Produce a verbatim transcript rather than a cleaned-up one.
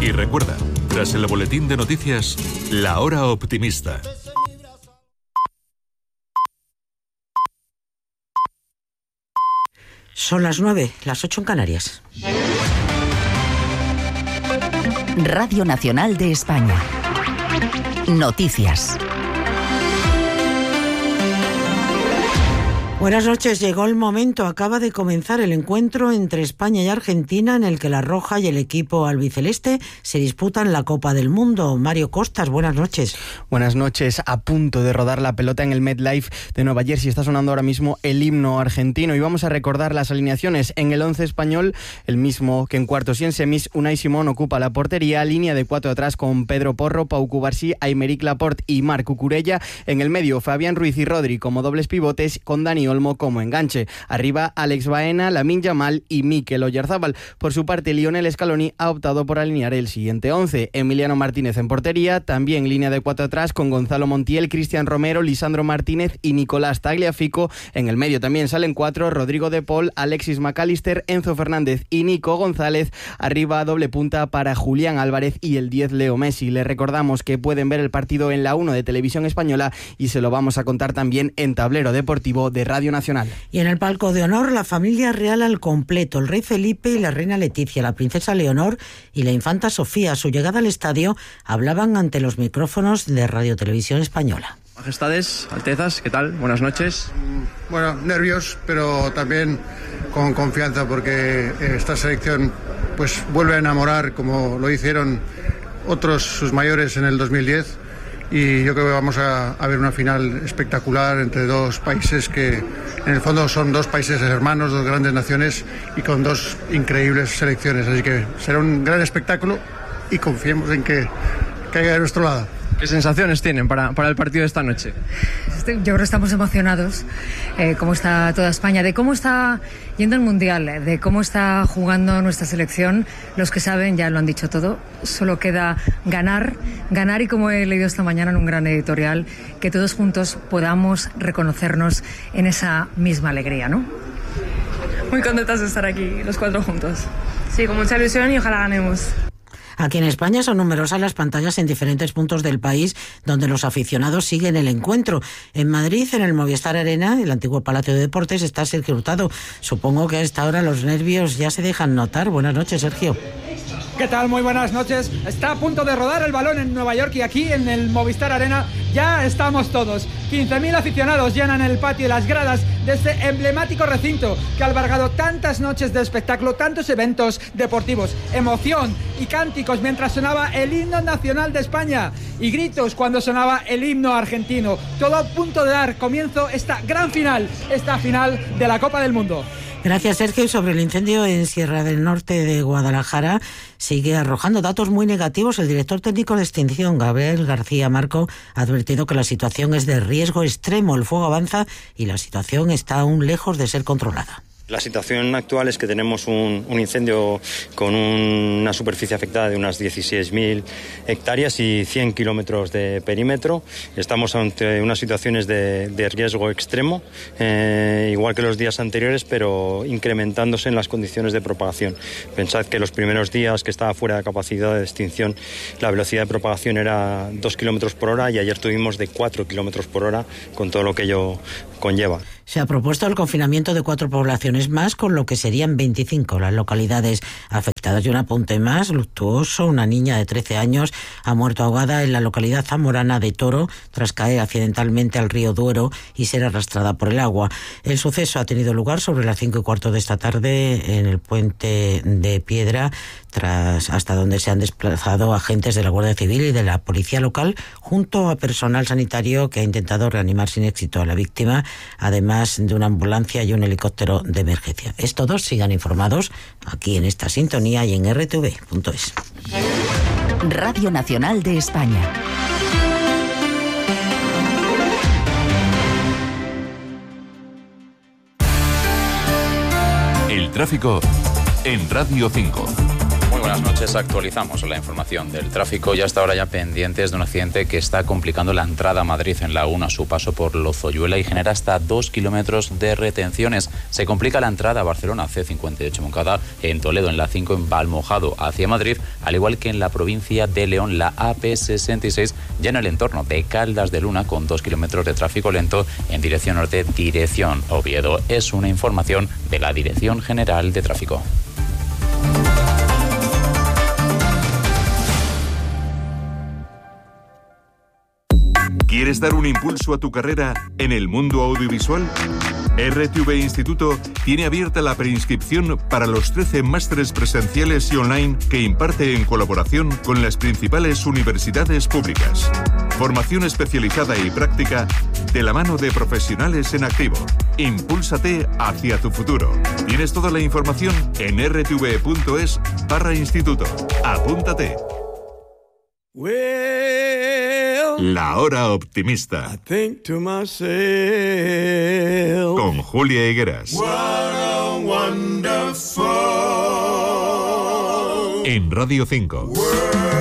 Y recuerda, tras el boletín de noticias, La Hora Optimista. Son las nueve, las ocho en Canarias. Radio Nacional de España. Noticias. Buenas noches, llegó el momento. Acaba de comenzar el encuentro entre España y Argentina en el que la Roja y el equipo albiceleste se disputan la Copa del Mundo. Mario Costas, buenas noches. Buenas noches. A punto de rodar la pelota en el MetLife de Nueva Jersey está sonando ahora mismo el himno argentino y vamos a recordar las alineaciones. En el once español, el mismo que en cuartos y en semis, Unai Simón ocupa la portería, línea de cuatro atrás con Pedro Porro, Pau Cubarsí, Aymeric Laporte y Marc Cucurella. En el medio, Fabián Ruiz y Rodri como dobles pivotes, con Dani Olmo como enganche. Arriba, Alex Baena, Lamine Yamal y Mikel Oyarzábal. Por su parte, Lionel Scaloni ha optado por alinear el siguiente once. Emiliano Martínez en portería, también línea de cuatro atrás con Gonzalo Montiel, Cristian Romero, Lisandro Martínez y Nicolás Tagliafico. En el medio también salen cuatro, Rodrigo de Paul, Alexis McAllister, Enzo Fernández y Nico González. Arriba, doble punta para Julián Álvarez y el diez Leo Messi. Les recordamos que pueden ver el partido en la uno de Televisión Española y se lo vamos a contar también en Tablero Deportivo de Radio Nacional. Y en el palco de honor, la familia real al completo, el rey Felipe y la reina Leticia, la princesa Leonor y la infanta Sofía. A su llegada al estadio hablaban ante los micrófonos de Radio Televisión Española. Majestades, Altezas, ¿qué tal? Buenas noches. Bueno, nervios, pero también con confianza porque esta selección pues vuelve a enamorar como lo hicieron otros sus mayores en el dos mil diez. Y yo creo que vamos a, a ver una final espectacular entre dos países que en el fondo son dos países hermanos, dos grandes naciones y con dos increíbles selecciones. Así que será un gran espectáculo y confiemos en que caiga de nuestro lado. ¿Qué sensaciones tienen para, para el partido de esta noche? Yo creo que estamos emocionados, eh, cómo está toda España, de cómo está yendo el Mundial, de cómo está jugando nuestra selección. Los que saben ya lo han dicho todo, solo queda ganar, ganar y como he leído esta mañana en un gran editorial, que todos juntos podamos reconocernos en esa misma alegría, ¿no? Muy contentas de estar aquí, los cuatro juntos. Sí, con mucha ilusión y ojalá ganemos. Aquí en España son numerosas las pantallas en diferentes puntos del país donde los aficionados siguen el encuentro. En Madrid, en el Movistar Arena, el antiguo Palacio de Deportes, está Sergio Hurtado. Supongo que a esta hora los nervios ya se dejan notar. Buenas noches, Sergio. ¿Qué tal? Muy buenas noches. Está a punto de rodar el balón en Nueva York y aquí en el Movistar Arena ya estamos todos. quince mil aficionados llenan el patio y las gradas de este emblemático recinto que ha albergado tantas noches de espectáculo, tantos eventos deportivos, emoción y cánticos mientras sonaba el himno nacional de España y gritos cuando sonaba el himno argentino. Todo a punto de dar comienzo esta gran final, esta final de la Copa del Mundo. Gracias, Sergio. Y sobre el incendio en Sierra del Norte de Guadalajara, sigue arrojando datos muy negativos. El director técnico de extinción, Gabriel García Marco, ha advertido que la situación es de riesgo extremo. El fuego avanza y la situación está aún lejos de ser controlada. La situación actual es que tenemos un, un incendio con un, una superficie afectada de unas dieciséis mil hectáreas y cien kilómetros de perímetro. Estamos ante unas situaciones de, de riesgo extremo, eh, igual que los días anteriores, pero incrementándose en las condiciones de propagación. Pensad que los primeros días que estaba fuera de capacidad de extinción, la velocidad de propagación era dos kilómetros por hora y ayer tuvimos de cuatro kilómetros por hora con todo lo que ello conlleva. Se ha propuesto el confinamiento de cuatro poblaciones más, con lo que serían veinticinco las localidades afectadas. Y un apunte más luctuoso: una niña de trece años ha muerto ahogada en la localidad zamorana de Toro tras caer accidentalmente al río Duero y ser arrastrada por el agua. El suceso ha tenido lugar sobre las cinco y cuarto de esta tarde en el puente de Piedra, tras hasta donde se han desplazado agentes de la Guardia Civil y de la Policía Local, junto a personal sanitario que ha intentado reanimar sin éxito a la víctima, además de una ambulancia y un helicóptero de emergencia. Es todo, sigan informados aquí en esta sintonía y en erre te ve punto es. Radio Nacional de España. El tráfico en Radio cinco. buenas noches. Actualizamos la información del tráfico y hasta ahora ya pendientes de un accidente que está complicando la entrada a Madrid en la uno a su paso por Lozoyuela y genera hasta dos kilómetros de retenciones. Se complica la entrada a Barcelona C cincuenta y ocho Moncada, en Toledo en la cinco en Valmojado hacia Madrid, al igual que en la provincia de León la A P sesenta y seis ya en el entorno de Caldas de Luna con dos kilómetros de tráfico lento en dirección norte, dirección Oviedo. Es una información de la Dirección General de Tráfico. ¿Quieres dar un impulso a tu carrera en el mundo audiovisual? R T V Instituto tiene abierta la preinscripción para los trece másteres presenciales y online que imparte en colaboración con las principales universidades públicas. Formación especializada y práctica de la mano de profesionales en activo. Impúlsate hacia tu futuro. Tienes toda la información en r t v punto es barra instituto. Apúntate. La Hora Optimista. Con Julia Higueras. En Radio cinco.